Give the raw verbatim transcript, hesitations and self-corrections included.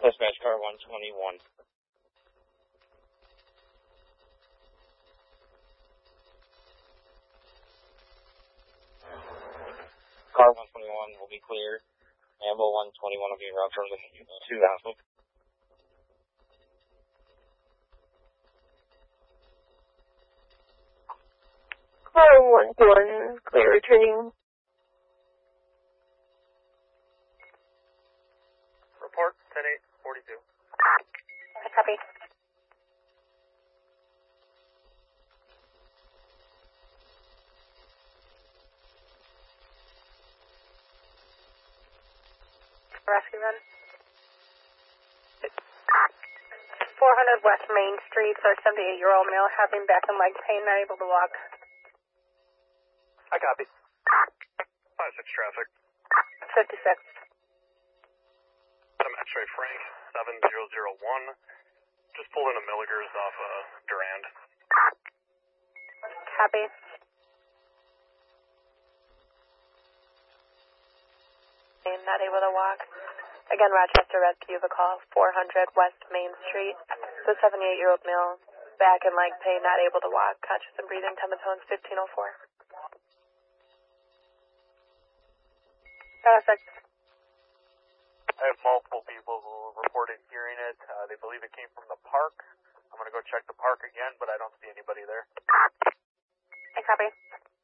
Dispatch car one twenty-one. Car one twenty-one will be clear. Ambo one twenty-one will be route from the to the hospital. Car one one, clear returning. Report ten eight forty-two. I copy. Rescue run. four hundred West Main Street for a seventy-eight-year-old male having back and leg pain, not able to walk. I copy. five six traffic. fifty-six. I'm X-ray Frank, seven zero zero one. Just pulled in a Milligers off uh, Durand. Copy. Not able to walk. Again, Rochester Rescue, the call, four hundred West Main Street. The seventy-eight-year-old male, back and leg pain, not able to walk, conscious and breathing, tematones fifteen oh four. Perfect. I have multiple people who reported hearing it. Uh, they believe it came from the park. I'm going to go check the park again, but I don't see anybody there. I copy.